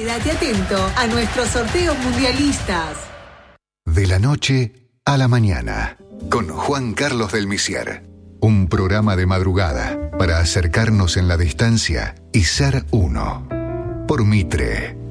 Quédate atento a nuestros sorteos mundialistas. De la noche a la mañana, con Juan Carlos del Misier. Un programa de madrugada para acercarnos en la distancia y ser uno. Por Mitre.